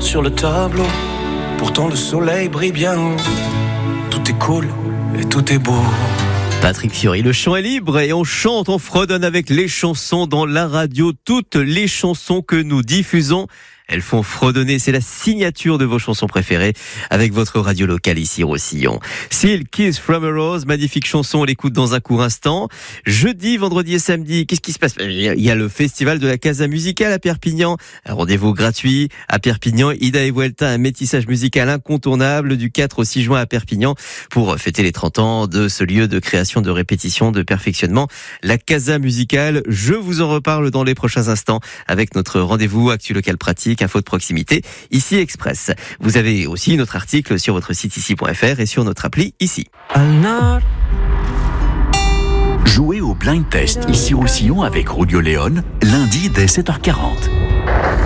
sur le tableau. Pourtant le soleil brille bien haut. Tout est cool et tout est beau. Patrick Fiori, le chant est libre et on chante, on fredonne avec les chansons dans la radio. Toutes les chansons que nous diffusons, elles font fredonner, c'est la signature de vos chansons préférées avec votre radio locale ici Roussillon. Seal, Kiss from a Rose, magnifique chanson, on l'écoute dans un court instant. Jeudi, vendredi et samedi, qu'est-ce qui se passe ? Il y a le festival de la Casa Musicale à Perpignan, un rendez-vous gratuit à Perpignan. Ida et Vuelta, un métissage musical incontournable du 4 au 6 juin à Perpignan pour fêter les 30 ans de ce lieu de création, de répétition, de perfectionnement. La Casa Musicale, je vous en reparle dans les prochains instants avec notre rendez-vous Actu Local Pratique, info de proximité, ici Express. Vous avez aussi notre article sur votre site ici.fr et sur notre appli ici. Jouez au Blind Test ici Roussillon avec Rudio Léon, lundi dès 7h40.